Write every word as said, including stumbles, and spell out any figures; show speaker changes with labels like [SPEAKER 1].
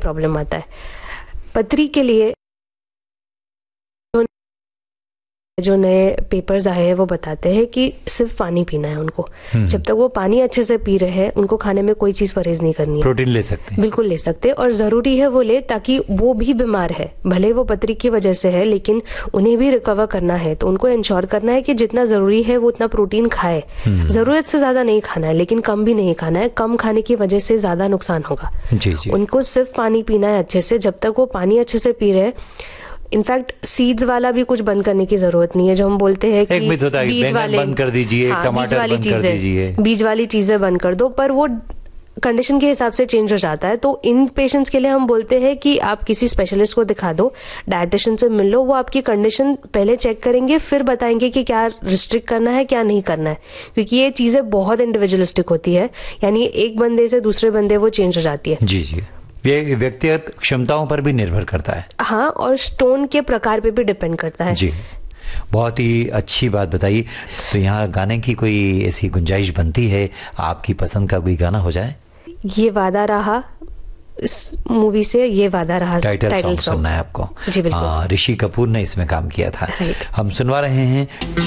[SPEAKER 1] Problem आता है। पथरी के लिए जो नए पेपर्स आए हैं वो बताते हैं कि सिर्फ पानी पीना है उनको। जब तक वो पानी अच्छे से पी रहे हैं उनको खाने में कोई चीज परहेज नहीं करनी है।
[SPEAKER 2] प्रोटीन ले सकते हैं,
[SPEAKER 1] बिल्कुल ले सकते हैं, और जरूरी है वो ले, ताकि वो भी बीमार है, भले वो पथरी की वजह से है, लेकिन उन्हें भी रिकवर करना है, तो उनको इंश्योर करना है कि जितना जरूरी है वो उतना प्रोटीन खाए। जरूरत से ज्यादा नहीं खाना है, लेकिन कम भी नहीं खाना है। कम खाने की वजह से ज्यादा नुकसान होगा।
[SPEAKER 2] जी जी।
[SPEAKER 1] उनको सिर्फ पानी पीना है अच्छे से। जब तक वो पानी अच्छे से पी रहे हैं, इनफैक्ट सीड्स वाला भी कुछ बंद करने की जरूरत नहीं है। जो हम बोलते हैं कि बीज वाले
[SPEAKER 2] बंद कर दीजिए,
[SPEAKER 1] हाँ,
[SPEAKER 2] टमाटर
[SPEAKER 1] बीज वाली
[SPEAKER 2] बंद कर दीजिए,
[SPEAKER 1] बीज वाली चीजें बंद कर दो, पर वो कंडीशन के हिसाब से चेंज हो जाता है। तो इन पेशेंट्स के लिए हम बोलते हैं कि आप किसी स्पेशलिस्ट को दिखा दो, डायटिशियन से मिल लो, वो आपकी कंडीशन पहले चेक करेंगे, फिर बताएंगे कि क्या रिस्ट्रिक्ट करना है क्या नहीं करना है, क्योंकि ये चीजें बहुत इंडिविजुअलिस्टिक होती है, यानी एक बंदे से दूसरे बंदे वो चेंज हो जाती है।
[SPEAKER 2] जी जी, ये व्यक्तिगत क्षमताओं पर भी निर्भर करता है।
[SPEAKER 1] हाँ, और स्टोन के प्रकार पे भी डिपेंड करता है।
[SPEAKER 2] जी, बहुत ही अच्छी बात बताई। तो यहाँ गाने की कोई ऐसी गुंजाइश बनती है, आपकी पसंद का कोई गाना हो जाए?
[SPEAKER 1] ये वादा रहा, इस मूवी से ये वादा रहा
[SPEAKER 2] टाइटल, टाइटल सॉन्ग सुनना है आपको।
[SPEAKER 1] जी बिल्कुल।
[SPEAKER 2] ऋषि कपूर ने इसमें काम किया था।
[SPEAKER 1] राइट।
[SPEAKER 2] हम सुनवा रहे हैं